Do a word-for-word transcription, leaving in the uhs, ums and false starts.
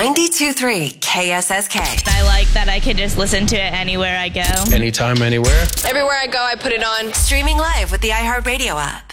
ninety-two point three K S S K. I like that I can just listen to it anywhere I go. Anytime, anywhere. Everywhere I go, I put it on. Streaming live with the iHeartRadio app.